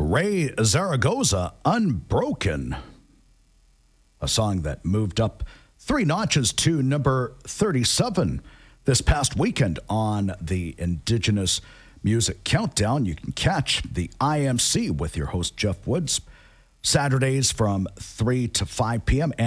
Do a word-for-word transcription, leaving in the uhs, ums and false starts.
Ray Zaragoza, Unbroken, a song that moved up three notches to number thirty-seven this past weekend on the Indigenous Music Countdown. You can catch the I M C with your host, Jeff Woods, Saturdays from three to five p.m.